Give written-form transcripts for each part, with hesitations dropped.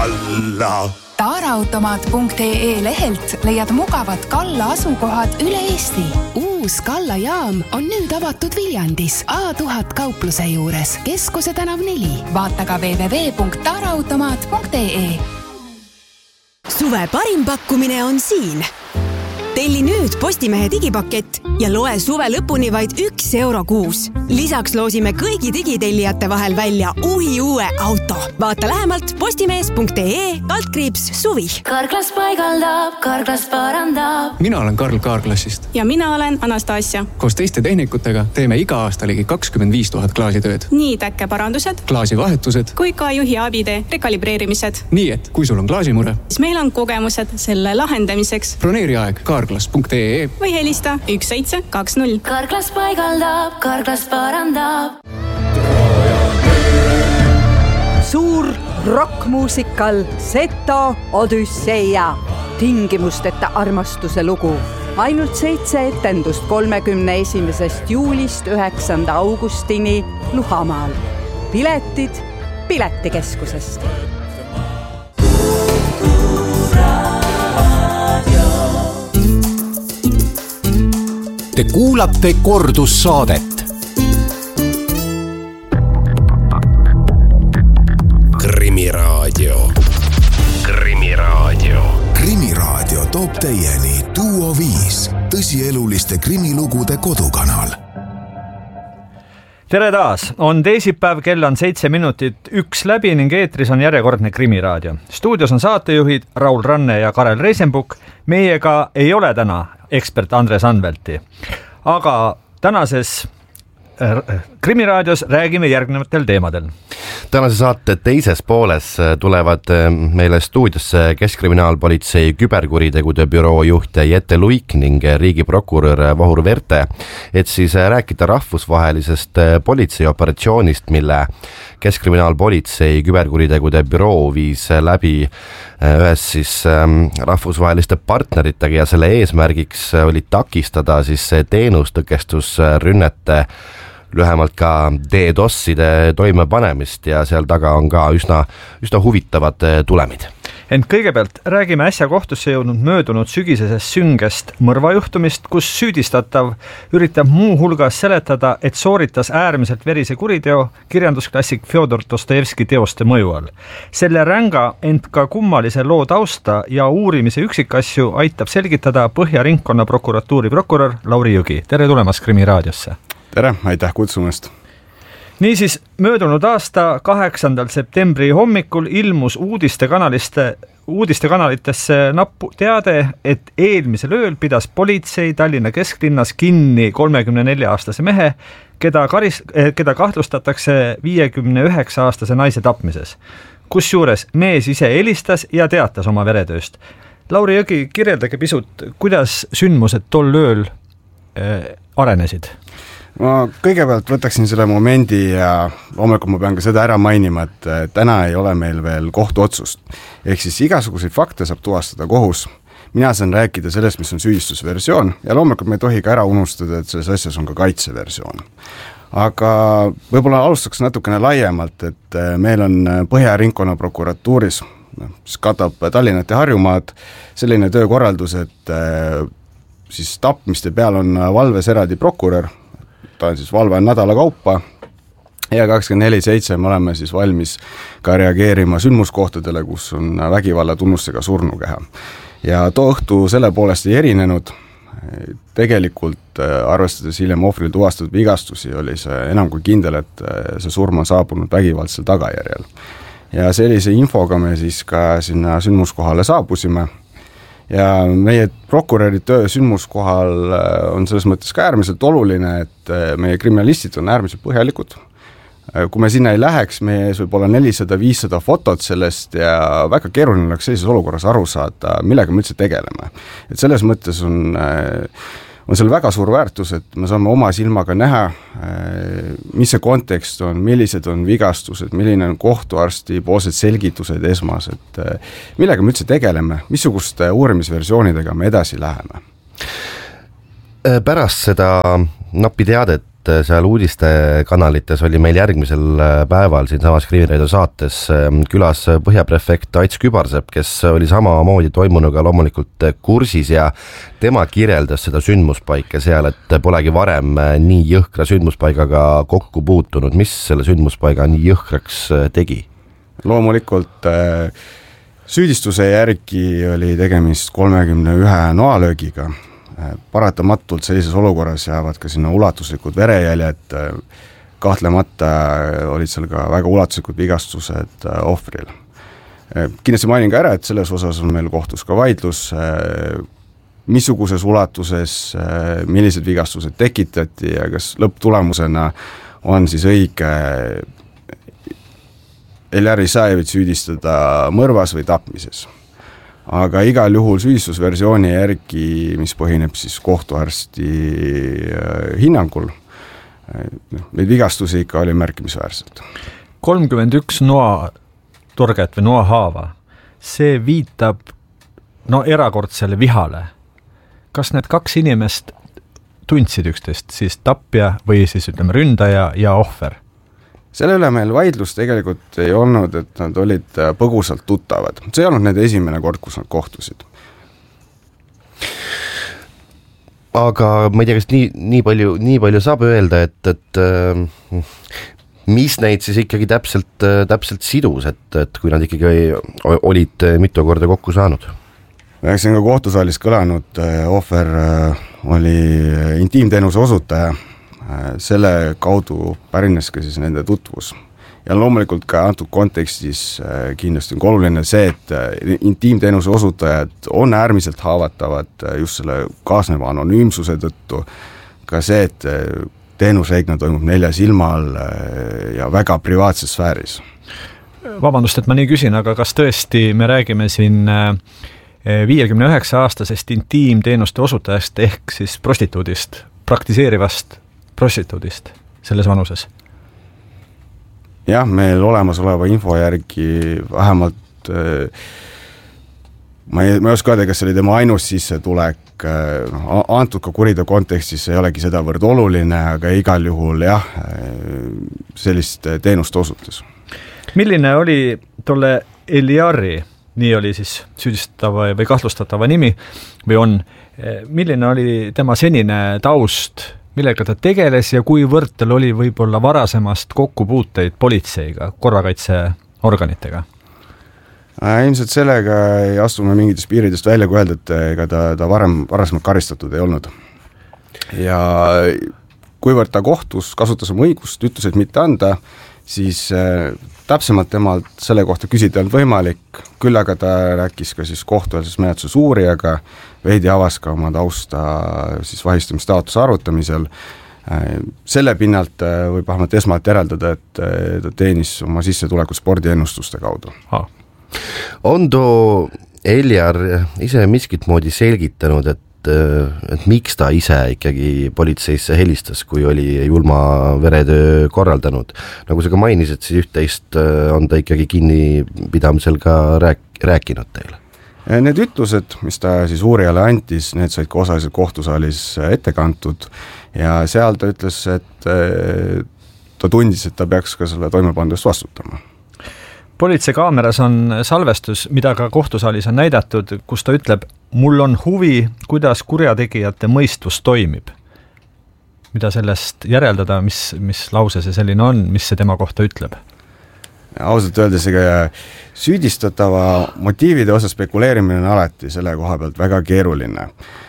Kalla. Taaraautomaat.ee lehelt leiad mugavad Kalla asukohad üle Eesti. Uus Kalla jaam on nüüd avatud Viljandis A1000 kaupluse juures, Keskuse tänav 4. Vaata ka www.taaraautomaat.ee. Suve parim pakkumine on siin. Telli nüüd Postimehe digipakett ja loe suve lõpuni vaid €1 kuus. Lisaks loosime kõigi digitellijate vahel välja uue auto. Vaata lähemalt postimees.ee/suvi. Karklas paigaldab, Karklas parandab. Mina olen Karl Kaarklassist. Ja mina olen Anastasia. Koos teiste tehnikutega teeme iga aasta ligi 25 000 klaasitööd. Nii täkkeparandused, klaasivahetused kui ka juhi abide rekalibreerimised. Nii et kui sul on klaasimure, siis meil on kogemused selle lahendamiseks. Broneeri aeg karklas.ee või helista 1720. Karklas paigaldab, Karklas parandab. Suur rockmuusikal Seto Odüsseia. Tingimusteta armastuse lugu. Ainult 7 etendust 31. juulist 9. augustini Luhamaal. Piletid Piletikeskusest. Te kuulate kordussaadet. Krimiraadio. Krimiraadio toob teieni Duo 5, tõsieluliste krimilugude kodukanal. Tere taas, on teisipäev, kell on 7 minutit 1 läbi ning eetris on järjekordne Krimiraadio. Stuudios on saatejuhid Raul Ranne ja Karel Reisenbuk. Meiega ei ole täna ekspert Andres Anvelti, aga tänases Krimiraadios räägime järgnevatel teemadel. Tänase saate teises pooles tulevad meile stuudiosse Keskkriminaalpolitsei küberkuritegude büroo juht Jette Luik ning riigiprokurör Vahur Verte, et siis rääkida rahvusvahelisest politseioperatsioonist, mille Keskkriminaalpolitsei küberkuritegude büroo viis läbi ühes siis rahvusvaheliste partneritega ja selle eesmärgiks oli takistada siis teenustõkestusrünnete, lühemalt ka DDoS-ide toimepanemist ja seal taga on ka üsna huvitavad tulemid. Ent kõigepealt räägime äsja kohtusse jõudnud möödunud sügisesest süngest mõrvajuhtumist, kus süüdistatav üritab muu hulgas seletada, et sooritas äärmiselt verise kuriteo kirjandusklassik Fjodor Dostojevski teoste mõju all. Selle ränga, ent ka kummalise loo tausta ja uurimise üksikasju aitab selgitada Põhja ringkonna prokuratuuri prokurör Lauri Jõgi. Tere tulemast Krimiraadiosse! Tere, aitäh kutsumast! Niisiis, möödunud aasta 8. septembri hommikul ilmus uudistekanalitesse nappu teade, et eelmisel ööl pidas politsei Tallinna kesklinnas kinni 34-aastase mehe, keda kahtlustatakse 59-aastase naise tapmises. Kusjuures mees ise helistas ja teatas oma veretööst. Lauri Jõgi, kirjeldage pisut, kuidas sündmused tol ööl arenesid? Ma kõigepealt võtaksin selle momendi ja loomulikult ma pean ka seda ära mainima, et täna ei ole meil veel kohtuotsust. Ehk siis igasuguseid fakte saab tuvastada kohus. Mina saan rääkida sellest, mis on süüdistusversioon ja loomulikult me ei tohi ka ära unustada, et selles asjas on ka kaitseversioon. Aga võib-olla alustaks natukene laiemalt, et meil on Põhja ringkonna prokuratuuris, mis katab Tallinnat ja Harjumaad, selline töökorraldus, et siis tapmiste peal on valves eraldi prokurör, ta on siis valve nädala kaupa ja 24/7 me oleme siis valmis ka reageerima sündmuskohtadele, kus on vägivalla tunnustega surnukeha. Ja too õhtu selle poolest ei erinenud. Tegelikult arvestades hiljem ohvril tuvastatud vigastusi oli see enam kui kindel, et see surm on saabunud vägivaldsel tagajärjel. Ja sellise infoga me siis ka sinna sündmuskohale saabusime. Ja meie prokuröri töö sündmuskohal on selles mõttes ka äärmiselt oluline, et meie kriminalistid on äärmiselt põhjalikud. Kui me sinna ei läheks, meie ees võib olla 400-500 fotot sellest ja väga keeruline oleks sellises olukorras aru saada, millega me üldse tegeleme. Et selles mõttes on seal väga suur väärtus, et me saame oma silmaga näha, mis see kontekst on, millised on vigastused, milline on kohtuarsti poolsed selgitused esmas, et millega me üldse tegeleme, missuguste uurimisversioonidega me edasi läheme. Pärast seda nappi teadet et seal uudistekanalites oli meil järgmisel päeval siin samas Kriminaalide saates külas põhjaprefekt Ats Kübarsepp, kes oli samamoodi toimunuga loomulikult kursis ja tema kirjeldas seda sündmuspaika seal, et polegi varem nii jõhkra sündmuspaigaga kokku puutunud. Mis selle sündmuspaiga nii jõhkraks tegi? Loomulikult süüdistuse järgi oli tegemist 31 noalöögiga. Paratamatult sellises olukorras jäävad ka sinna ulatuslikud verejäljed, kahtlemata olid seal ka väga ulatuslikud vigastused ohvril. Kindlasti mainin ka ära, et selles osas on meil kohtus ka vaidlus, missuguses ulatuses, millised vigastused tekitati ja kas lõpptulemusena on siis õige Eljar Isajevit süüdistada mõrvas või tapmises. Aga igal juhul süüdistusversiooni järgi, mis põhineb siis kohtuarsti hinnangul, neid vigastusi ikka oli märkimisväärselt. 31 noatorget või noahaava, see viitab erakordsele vihale. Kas need kaks inimest tundsid üksteist, siis tapja või siis ründaja ja ohver? Selle üle meil vaidlus tegelikult ei olnud, et nad olid põgusalt tuttavad. See ei olnud need esimene kord, kus nad kohtusid. Aga ma ei tea, kas nii palju saab öelda, et mis neid siis ikkagi täpselt sidus, et kui nad ikkagi olid mitu korda kokku saanud? See on ka kohtusaalis kõlanud, ohver oli intiimteenuse osutaja. Selle kaudu pärines ka siis nende tutvus. Ja loomulikult ka antud kontekstis kindlasti on oluline see, et intiimteenuse osutajad on äärmiselt haavatavad just selle kaasneva anonüümsuse tõttu. Ka see, et teenusreegna toimub 4 silma all ja väga privaatses sfääris. Vabandust, et ma nii küsin, aga kas tõesti me räägime siin 59-aastasest intiimteenuste osutajast ehk siis prostituudist, praktiseerivast prostituudist selles vanuses? Jah, meil olemasoleva info järgi vähemalt ma ei oska öelda, kas see oli tema ainus sissetulek, antud ka kuriteo kontekstis ei olegi sedavõrd oluline, aga igal juhul jah, sellist teenust osutas. Milline oli tolle Eljari, nii oli siis süüdistatava või kahtlustatava nimi või on, milline oli tema senine taust, millega ta tegeles ja kuivõrd tal oli võib-olla varasemast kokkupuuteid politseiga, korrakaitseorganitega? Ilmselt sellega ei astume mingitest piiridest välja, kui öelda, et ega ta varasemalt karistatud ei olnud. Ja kuivõrd ta kohtus, kasutas oma õigust, ütles, et mitte anda, siis täpsemalt temalt selle kohta küsida on võimalik, küll aga ta rääkis ka siis kohtuvälises menetluses uurijaga, veidi avas ka oma tausta siis vahistamistaotluse arutamisel. Selle pinnalt võib vähemalt esmalt järeldada, et ta teenis oma sissetulekut spordiennustuste kaudu. On too Eljar ise miskit moodi selgitanud, et miks ta ise ikkagi politseisse helistas, kui oli julma veretöö korraldanud. Nagu sa ka mainisid, siis üht-teist on ta ikkagi kinnipidamisel ka rääkinud teile. Need ütlused, mis ta siis uurijale antis, need said ka osaliselt kohtusaalis ette kantud ja seal ta ütles, et ta tundis, et ta peaks ka selle toimepandust vastutama. Politseikaameras on salvestus, mida ka kohtusaalis on näidatud, kus ta ütleb, mul on huvi, kuidas kurjategijate mõistus toimib. Mida sellest järeldada, mis lause see selline on, mis see tema kohta ütleb? Ausalt öeldes, ega süüdistatava motiivide osas spekuleerimine on alati selle koha pealt väga keeruline.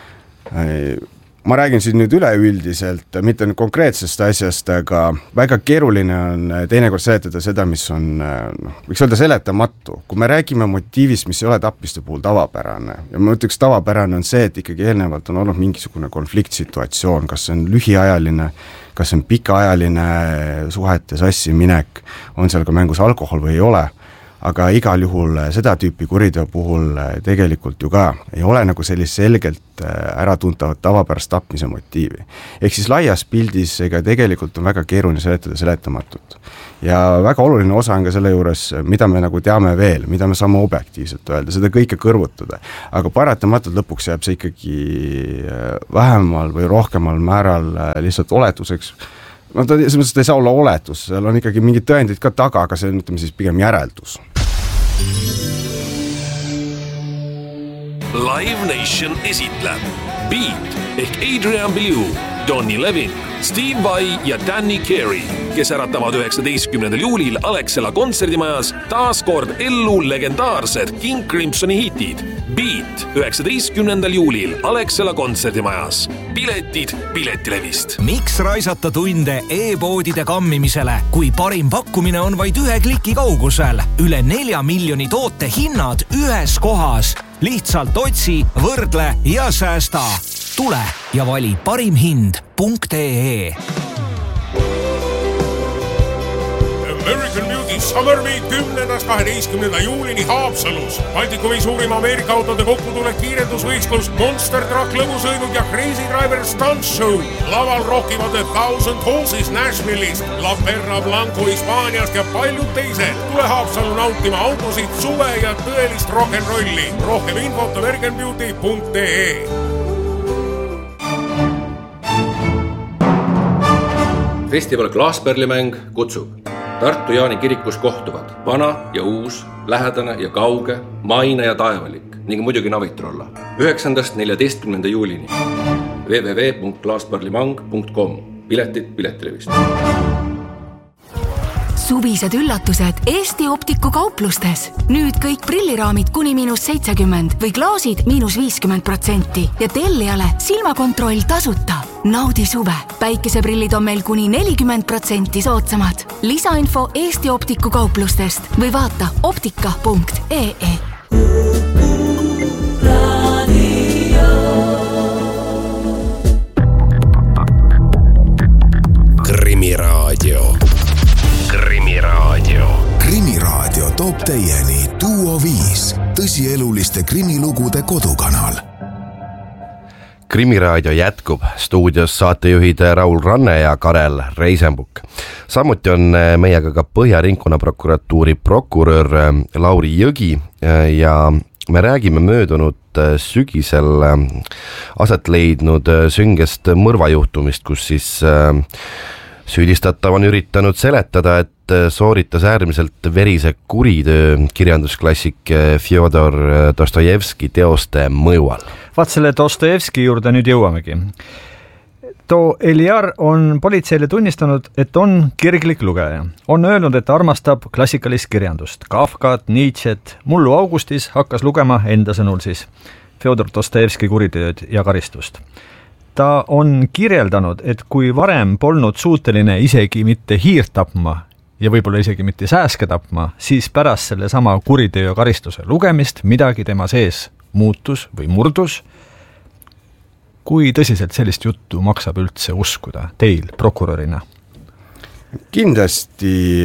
Ma räägin siin nüüd üleüldiselt, mitte konkreetsest asjast, aga väga keeruline on teinekord seletada seda, mis on, võiks öelda seletamatu. Kui me räägime motiivist, mis ei ole tapmiste puhul tavapärane, ja ma ütleks tavapärane on see, et ikkagi eelnevalt on olnud mingisugune konfliktsituatsioon, kas see on lühiajaline, kas see on pikaajaline suhete sassi minek, on seal ka mängus alkohol või ei ole, aga igal juhul seda tüüpi kuriteo puhul tegelikult ju ka ei ole nagu sellist selgelt äratuntavat tavapärast tapmise motiivi. Ehk siis laias pildis ega tegelikult on väga keeruline seletamatut. Ja väga oluline osa on ka selle juures, mida me nagu teame veel, mida me saame objektiivselt öelda, seda kõike kõrvutada. Aga paratamatult lõpuks jääb see ikkagi vähemal või rohkemal määral lihtsalt oletuseks, no ta ei saa olla oletus, seal on ikkagi mingid tõendid ka taga, aga see on, ütleme siis pigem järeldus. Live Nation esitleb Beat ehk Adrian Belew, Donny Levin, Steve Vai ja Danny Carey, kes äratavad 19. juulil Alexela kontserdimajas taas kord ellu legendaarsed King Crimsoni hitid. Beat 19. juulil Alexela kontserdimajas. Piletid Piletilevist. Miks raisata tunde e-poodide kammimisele, kui parim pakkumine on vaid 1 kliki kaugusel? Üle 4 miljoni toote hinnad ühes kohas. Lihtsalt otsi, võrdle ja säästa. Tule ja vali parimhind.ee. American Beauty Summer Week 10.–12. juulini Haapsalus. Baltikumi suurima Ameerika autode kokkutulek kiirendusvõistlus, Monster Truck lõbusõidud ja Crazy Driver Stunt Show. Laval rockivad 1000 Horses Nashville'ist, La Perla Blanco Hispaaniast ja paljud teised. Tule Haapsalu nautima autosid, suve ja tõelist rock'n'rolli. Rohkem infot americanbeauty.ee. Festival Klaasperlimäng kutsub. Tartu Jaani kirikus kohtuvad vana ja uus, lähedane ja kauge, maine ja taevalik ning muidugi navitrolla. 9.–14. juulini. www.klaasperlimang.com. Piletid Piletilevist. Suvised üllatused Eesti Optiku kauplustes. Nüüd kõik prilliraamid kuni -70% või klaasid -50% ja tellijale silmakontroll tasuta. Naudi suve. Päikeseprillid on meil kuni 40% soodsamad. Lisainfo Eesti Optiku kauplustest või vaata optika.ee. Krimiraadio. Krimiraadio toob teieni Duo 5, tõsieluliste krimilugude kodukanal. Krimiraadio jätkub, stuudios saatejuhid Raul Ranne ja Karel Reisenbuk. Samuti on meiega ka Põhja ringkonnaprokuratuuri prokurör Lauri Jõgi ja me räägime möödunud sügisel aset leidnud süngest mõrvajuhtumist, kus siis süüdistatav on üritanud seletada, et sooritas äärmiselt verise kuritöö kirjandusklassik Fjodor Dostojevski teoste mõju all. Vaat selle Dostojevski juurde nüüd jõuamegi. Too Eliar on politseile tunnistanud, et on kirglik lugeja. On öelnud, et armastab klassikalist kirjandust. Kafkat, Nietzschet, mullu augustis hakkas lugema enda sõnul siis Fjodor Dostojevski kuritööd ja karistust. Ta on kirjeldanud, et kui varem polnud suuteline isegi mitte hiirt tapma ja võib-olla isegi mitte sääske tapma, siis pärast selle sama kuritöö ja karistuse lugemist midagi tema sees muutus või murdus. Kui tõsiselt sellist juttu maksab üldse uskuda teil prokurörina? Kindlasti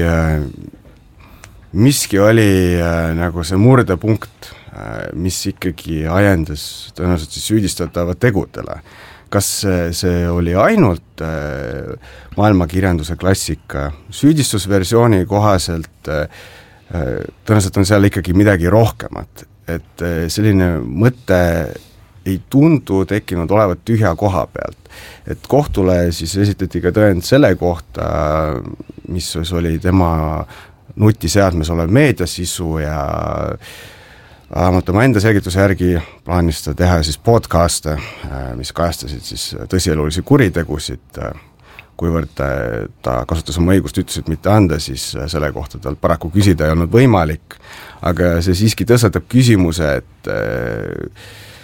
miski oli nagu see murdepunkt, mis ikkagi ajendas tõenäoliselt siis süüdistatava tegudele. Kas see oli ainult maailmakirjanduse klassika? Süüdistusversiooni kohaselt tõenäoliselt on seal ikkagi midagi rohkemat, et selline mõte ei tundu tekkinud olevat tühja koha pealt. Et kohtule siis esitati ka tõend selle kohta, mis oli tema nutiseadmes olev meediasisu ja vähemalt oma enda selgituse järgi plaanis ta teha siis podcaste, mis kajastasid siis tõsielulisi kuritegusid, kuivõrd ta kasutas oma õigust ütlesid mitte anda, siis selle kohta tal paraku küsida ei olnud võimalik, aga see siiski tõstatab küsimuse, et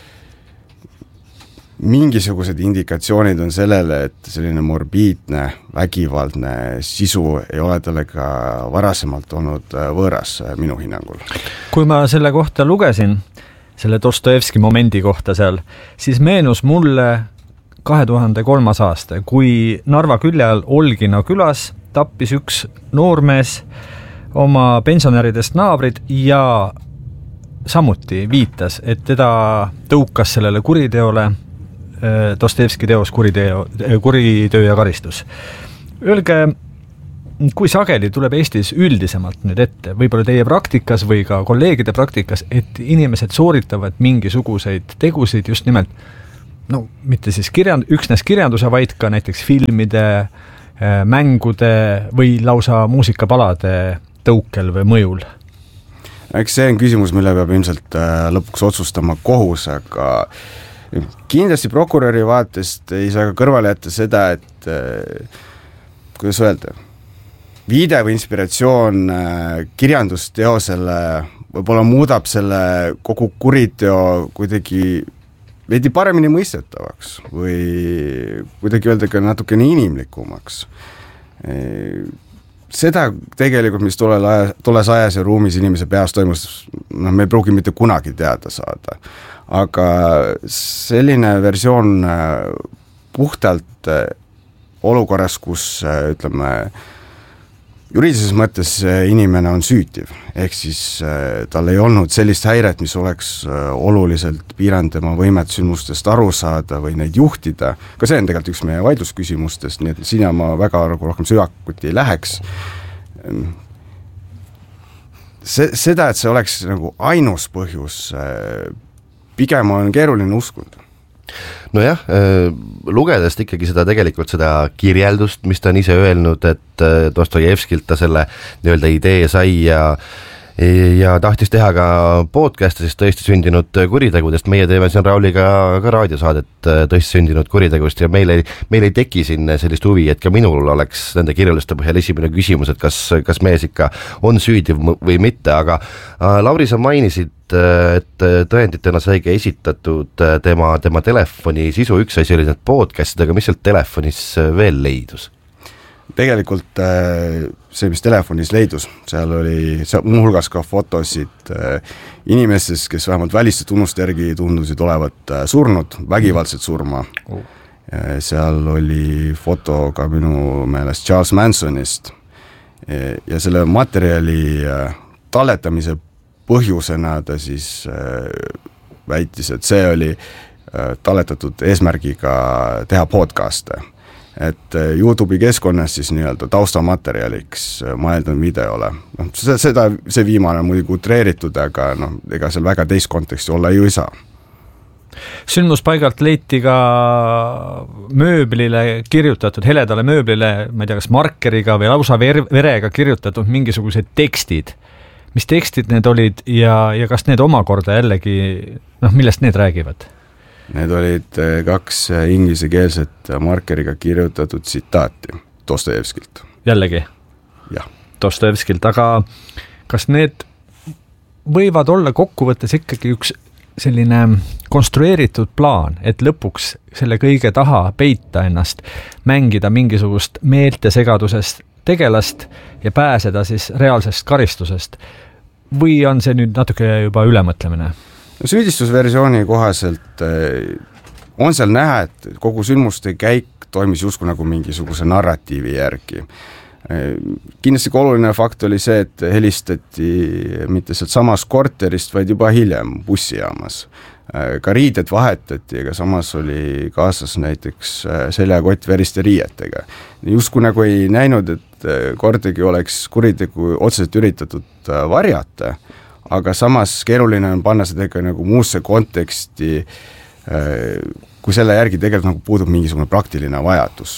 mingisugused indikatsioonid on sellele, et selline morbiidne, vägivaldne sisu ei ole talle ka varasemalt olnud võõras minu hinnangul. Kui ma selle kohta lugesin, selle Dostojevski momendi kohta seal, siis meenus mulle 2003. aasta, kui Narva külje all Olgina külas tappis üks noormees oma pensionäridest naabrid ja samuti viitas, et teda tõukas sellele kuriteole Dostojevski teos kuritöö ja karistus. Öelge, kui sageli tuleb Eestis üldisemalt nüüd ette, võib-olla teie praktikas või ka kolleegide praktikas, et inimesed sooritavad mingisuguseid tegusid just nimelt, no mitte siis üksnes kirjanduse, vaid ka näiteks filmide, mängude või lausa muusikapalade tõukel või mõjul? Eks see on küsimus, mille peab ilmselt lõpuks otsustama kohus, aga kindlasti prokuröri vaatest ei saa ka kõrvale jätta seda, et kuidas öelda, viide või inspiratsioon kirjandusteosele võib-olla muudab selle kogu kuriteo kuidagi veidi paremini mõistetavaks või kuidagi öelda ka natukene inimlikumaks. Seda tegelikult, mis tolles ajas ja ruumis inimese peas toimus, me ei pruugi mitte kunagi teada saada. Aga selline versioon puhtalt olukorras, kus ütleme, juriidilises mõttes inimene on süütiv, ehk siis tal ei olnud sellist häiret, mis oleks oluliselt piiranud tema võimet sündmustest aru saada või neid juhtida. Ka see on tegelikult üks meie vaidlusküsimustest, nii et sinna ma väga rohkem süvakuti ei läheks. Seda, et see oleks nagu ainus põhjus, pigem on keeruline uskuda. Nojah, lugedes ikkagi tegelikult seda kirjeldust, mis ta on ise öelnud, et Dostojevskilt ta selle nii-öelda idee sai ja tahtis teha ka podcast'i siis tõesti sündinud kuritegudest. Meie teeme siin Rauliga ka raadiosaadet tõesti sündinud kuritegust ja meil ei teki siin sellist huvi, et ka minul oleks nende kirjelduste põhjal esimene küsimus, et kas mees ikka on süüdiv või mitte, aga Lauri, sa mainisid, et tõenditena saigi esitatud tema telefoni sisu, üks asi oli need podcast'id, aga mis sealt telefonis veel leidus? Tegelikult see, mis telefonis leidus, seal oli muuhulgas ka fotosid inimestest, kes vähemalt väliste tunnuste järgi tundusid olevat surnud, vägivaldset surma. Seal oli foto ka minu meelest Charles Mansonist ja selle materjali talletamise põhjusena ta siis väitis, et see oli talletatud eesmärgiga teha podcast'e. Et YouTube'i keskkonnas siis nii-öelda taustamaterjaliks mõeldan videole. See viimane on muidugi utreeritud, aga ega seal väga teist konteksti olla ju ei saa. Sündmuspaigalt leiti ka mööblile kirjutatud, heledale mööblile, ma ei tea, kas markeriga või lausa verega kirjutatud mingisugused tekstid. Mis tekstid need olid ja kas need omakorda jällegi, millest need räägivad? Need olid 2 inglisekeelset markeriga kirjutatud tsitaati Dostojevskilt. Jällegi? Jah. Dostojevskilt, aga kas need võivad olla kokkuvõttes ikkagi üks selline konstrueeritud plaan, et lõpuks selle kõige taha peita ennast, mängida mingisugust meeltesegadusest tegelast ja pääseda siis reaalsest karistusest? Või on see nüüd natuke juba ülemõtlemine? Süüdistusversiooni kohaselt on seal näha, et kogu sündmuste käik toimis justkui nagu mingisuguse narratiivi järgi. Kindlasti oluline fakt oli see, et helistati mitte sealt samast korterist, vaid juba hiljem bussijaamas. Ka riided vahetati, aga samas oli kaasas näiteks seljakott veriste riietega. Justkui nagu ei näinud, et kordagi oleks kuritegu otseselt üritatud varjata, aga samas keeruline on panna seda ikka nagu muusse konteksti, kui selle järgi tegelikult nagu puudub mingisugune praktiline vajadus.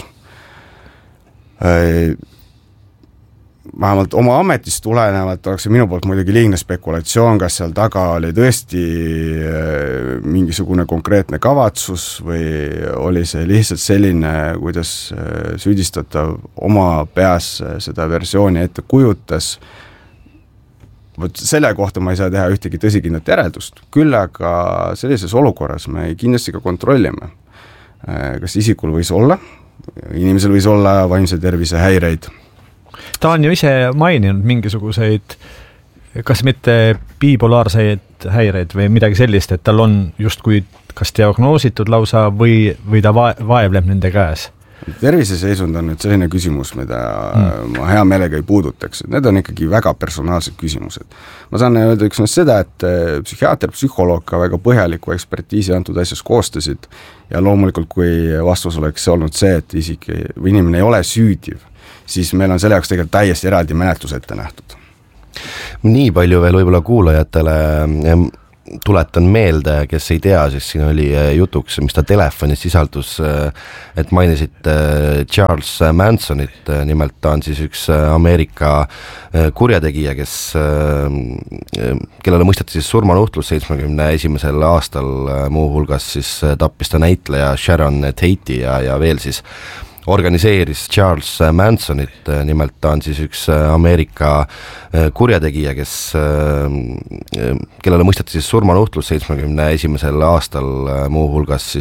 Vähemalt oma ametist tulenevalt oleks minu poolt muidugi liigne spekulatsioon, kas seal taga oli tõesti mingisugune konkreetne kavatsus või oli see lihtsalt selline, kuidas süüdistatav oma peas seda versiooni ette kujutas. Selle kohta ma ei saa teha ühtegi tõsikindlat järeldust, küll aga sellises olukorras me kindlasti ka kontrollime, kas isikul võis olla, inimesel võis olla vaimse tervise häireid. Ta on ju ise maininud mingisuguseid, kas mitte bipolaarseid häireid või midagi sellist, et tal on justkui kas diagnoositud lausa või ta vaevleb nende käes. Terviseseisund on nüüd selline küsimus, mida ma hea meelega ei puudutaks. Need on ikkagi väga personaalsed küsimused. Ma saan öelda üksnes seda, et psühhiaater, psühholoog ka väga põhjaliku ekspertiisi antud asjas koostasid ja loomulikult, kui vastus oleks olnud see, et isik või inimene ei ole süüdiv, siis meil on selle jaoks tegelikult täiesti eraldi menetlus ette nähtud. Nii palju veel võib-olla kuulajatele tuletan meelde, kes ei tea, siis siin oli jutuks, mis ta telefonis sisaldus, et mainisid Charles Mansonit, nimelt ta on siis üks Ameerika kurjategija, kellele mõisteti siis surmanuhtlus 71. aastal, muuhulgas siis tappis ta näitleja Sharon Tate'i ja veel siis organiseeris Charles Mansonit, nimelt ta on siis üks Ameerika kurjategija, kellele mõisteti siis surmanuhtlus 71. aastal, muuhulgas siis